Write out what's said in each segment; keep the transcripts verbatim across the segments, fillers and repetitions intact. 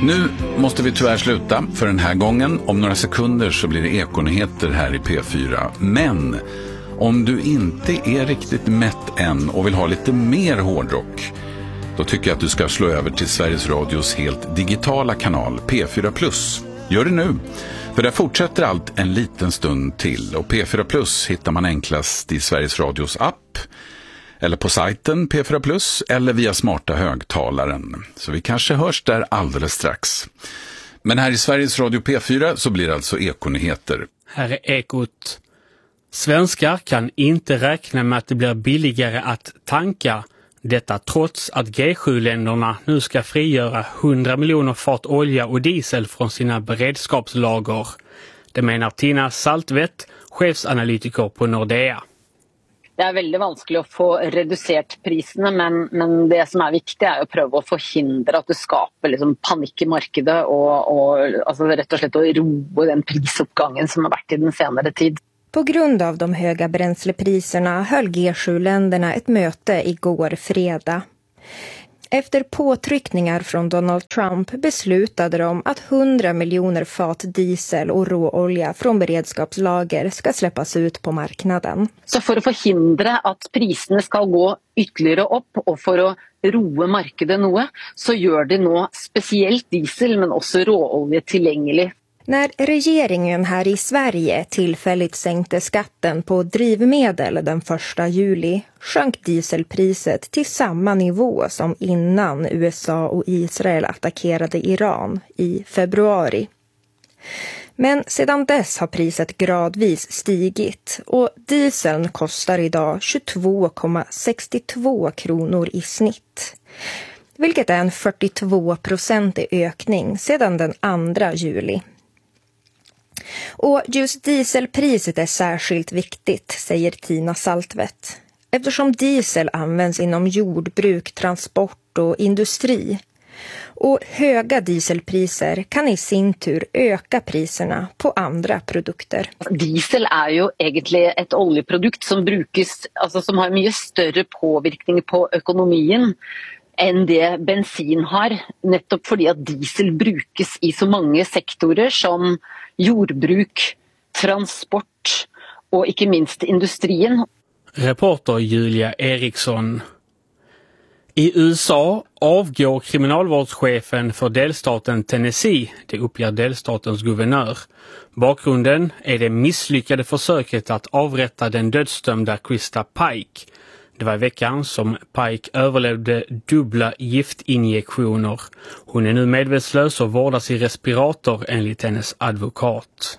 Nu måste vi tyvärr sluta för den här gången. Om några sekunder så blir det ekonyheter här i P fyra. Men om du inte är riktigt mätt än och vill ha lite mer hårdrock, då tycker jag att du ska slå över till Sveriges Radios helt digitala kanal P fyra plus. Gör det nu, för där fortsätter allt en liten stund till. Och P fyra plus hittar man enklast i Sveriges Radios app, eller på sajten P fyra plus, eller via smarta högtalaren. Så vi kanske hörs där alldeles strax. Men här i Sveriges Radio P fyra så blir det alltså ekonyheter. Här är ekot. Svenskar kan inte räkna med att det blir billigare att tanka. Detta trots att G sju-länderna nu ska frigöra hundra miljoner fat olja och diesel från sina beredskapslager. Det menar Tina Saltvedt, chefsanalytiker på Nordea. Det är väldigt vanskligt att få reducerat priserna, men, men det som är viktigt är att pröva att förhindra att det skapar liksom panik i marknaden och, och alltså rätt och slett att roa den prisuppgången som har varit i den senare tid. På grund av de höga bränslepriserna höll G sju-länderna ett möte igår fredag. Efter påtryckningar från Donald Trump beslutade de att hundra miljoner fat diesel och råolja från beredskapslager ska släppas ut på marknaden. Så för att förhindra att priserna ska gå ytterligare upp och för att roa marknaden något, så gör det nu speciellt diesel men också råolja tillgänglig. När regeringen här i Sverige tillfälligt sänkte skatten på drivmedel den första juli sjönk dieselpriset till samma nivå som innan U S A och Israel attackerade Iran i februari. Men sedan dess har priset gradvis stigit och dieseln kostar idag tjugotvå komma sextiotvå kronor i snitt. Vilket är en fyrtiotvå procentig ökning sedan den andra juli. Och just dieselpriset är särskilt viktigt, säger Tina Saltvedt, eftersom diesel används inom jordbruk, transport och industri. Och höga dieselpriser kan i sin tur öka priserna på andra produkter. Diesel är ju egentligen ett oljeprodukt som brukas, alltså som har mycket större påverkan på ekonomin än det bensin har, nettopp fordi att diesel brukas i så många sektorer som jordbruk, transport och inte minst industrin. Reporter Julia Eriksson. I U S A avgår kriminalvårdschefen för delstaten Tennessee, det uppger delstatens guvernör. Bakgrunden är det misslyckade försöket att avrätta den dödsdömda Krista Pike. Det var i veckan som Pike överlevde dubbla giftinjektioner. Hon är nu medvetslös och vårdas i respirator enligt hennes advokat.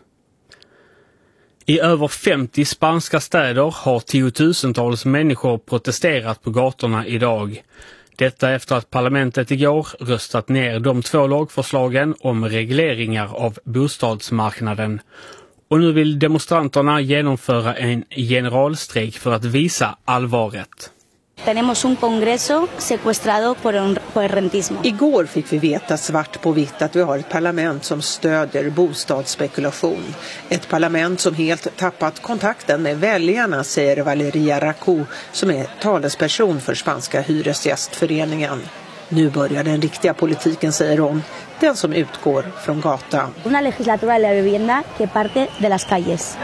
I över femtio spanska städer har tiotusentals människor protesterat på gatorna idag. Detta efter att parlamentet igår röstat ner de två lagförslagen om regleringar av bostadsmarknaden. Och nu vill demonstranterna genomföra en generalstrejk för att visa allvaret. Tenemos un congreso secuestrado por el, por el rentismo. Igår fick vi veta svart på vitt att vi har ett parlament som stödjer bostadsspekulation. Ett parlament som helt tappat kontakten med väljarna, säger Valeria Racou, som är talesperson för spanska hyresgästföreningen. Nu börjar den riktiga politiken, säger hon, den som utgår från gatan. Una legislatura de la vivienda que parte de las calles.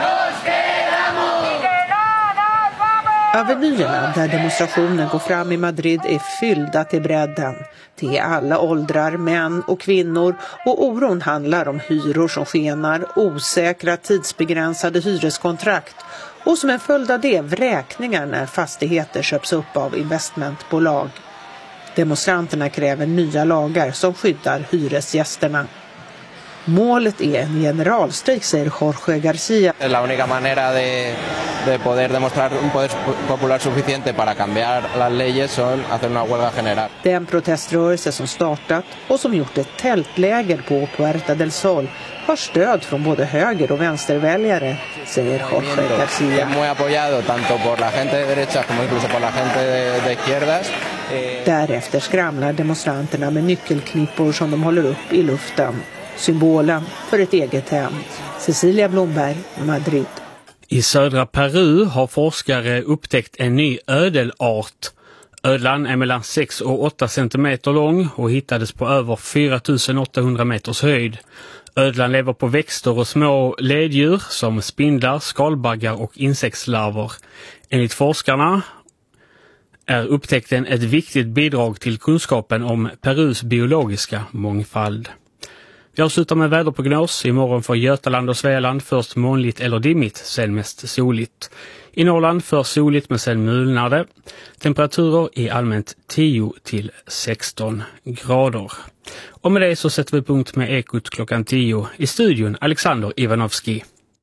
Avenyerna där demonstrationen går fram i Madrid är fyllda till bredden. Det är alla åldrar, män och kvinnor, och oron handlar om hyror som skenar, osäkra tidsbegränsade hyreskontrakt och som en följd av det vräkningar när fastigheter köps upp av investmentbolag. Demonstranterna kräver nya lagar som skyddar hyresgästerna. Målet är en generalstrejk, säger Jorge Garcia. La única manera de, de poder demostrar un poder popular suficiente para cambiar las leyes son hacer una huelga general. Den proteströrelse som startat och som gjort ett tältläger på Puerta del Sol har stöd från både höger- och vänsterväljare, säger Jorge Garcia. Muy apoyado tanto por la gente de derecha como incluso por la gente de, de izquierdas. Därefter skramlar demonstranterna med nyckelknippor som de håller upp i luften. Symbolen för ett eget hem. Cecilia Blomberg, Madrid. I södra Peru har forskare upptäckt en ny ödelart. Ödlan är mellan sex och åtta centimeter lång och hittades på över fyra tusen åttahundra meters höjd. Ödlan lever på växter och små leddjur som spindlar, skalbaggar och insektslarver. Enligt forskarna är upptäckten ett viktigt bidrag till kunskapen om Perus biologiska mångfald. Vi avslutar med väderprognos. Imorgon för Götaland och Svealand först molnigt eller dimmigt, sen mest soligt. I Norrland först soligt men sen mulnade. Temperaturer i allmänt tio till sexton grader. Och med det så sätter vi punkt med Ekot klockan tio. I studion Alexander Ivanovski.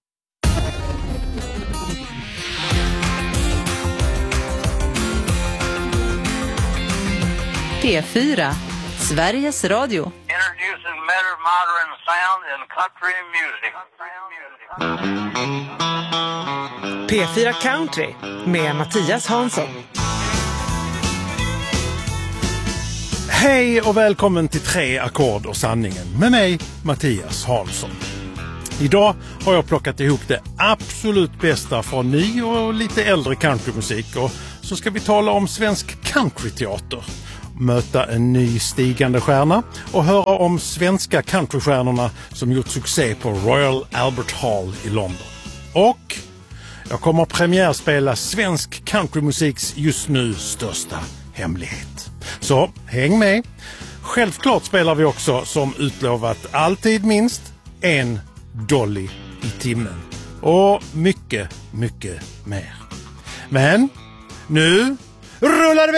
P fyra, Sveriges Radio. Introducing better modern sound in country music. P fyra Country med Mattias Hansson. Hej och välkommen till Tre ackord och sanningen med mig, Mattias Hansson. Idag har jag plockat ihop det absolut bästa från ny och lite äldre countrymusik, och så ska vi tala om svensk countryteater. Möta en ny stigande stjärna och höra om svenska countrystjärnorna som gjort succé på Royal Albert Hall i London. Och jag kommer att premiärspela svensk countrymusiks just nu största hemlighet. Så häng med. Självklart spelar vi också som utlovat alltid minst en dolly i timmen. Och mycket, mycket mer. Men nu rullar vi!